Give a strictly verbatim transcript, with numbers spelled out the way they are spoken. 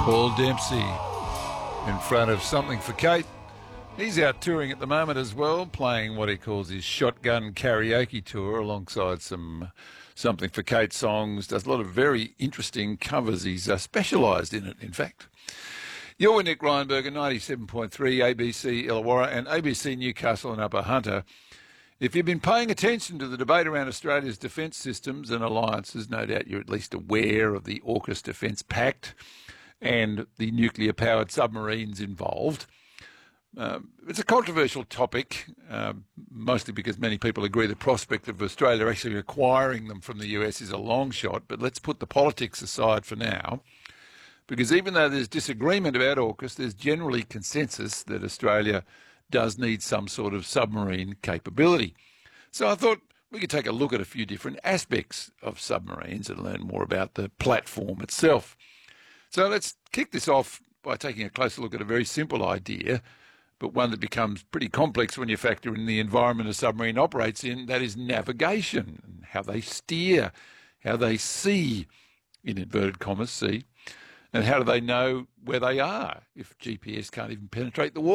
Paul Dempsey in front of Something for Kate. He's out touring at the moment as well, playing what he calls his shotgun karaoke tour alongside some Something for Kate songs. Does a lot of very interesting covers. He's uh, specialised in it, in fact. You're with Nick Reinberger, ninety-seven point three A B C Illawarra and A B C Newcastle and Upper Hunter. If you've been paying attention to the debate around Australia's defence systems and alliances, no doubt you're at least aware of the AUKUS Defence Pact and the nuclear-powered submarines involved. Um, it's a controversial topic, um, mostly because many people agree the prospect of Australia actually acquiring them from the U S is a long shot, but let's put the politics aside for now, because even though there's disagreement about AUKUS, there's generally consensus that Australia does need some sort of submarine capability. So I thought we could take a look at a few different aspects of submarines and learn more about the platform itself. So let's kick this off by taking a closer look at a very simple idea, but one that becomes pretty complex when you factor in the environment a submarine operates in, that is navigation, and how they steer, how they see, in inverted commas, see, and how do they know where they are if G P S can't even penetrate the water.